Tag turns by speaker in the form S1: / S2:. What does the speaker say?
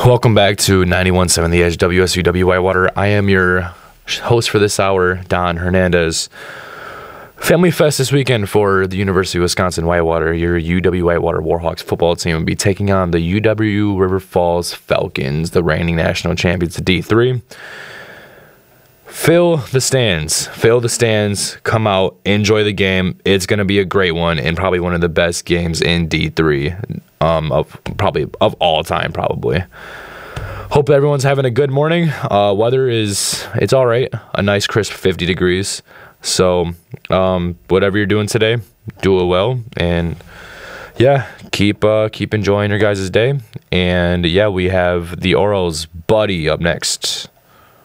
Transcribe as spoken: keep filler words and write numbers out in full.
S1: Welcome back to ninety-one point seven The Edge, W S U W Whitewater. I am your host for this hour, Don Hernandez. Family Fest this weekend for the University of Wisconsin Whitewater. Your U W Whitewater Warhawks football team will be taking on the U W River Falls Falcons, the reigning national champions of D three. Fill the stands. Fill the stands. Come out. Enjoy the game. It's going to be a great one and probably one of the best games in D three um, of probably of all time, probably. Hope everyone's having a good morning. Uh, weather is, it's all right. A nice crisp fifty degrees. So um, whatever you're doing today, do it well. And yeah, keep uh, keep enjoying your guys' day. And yeah, we have the Orioles Buddy up next.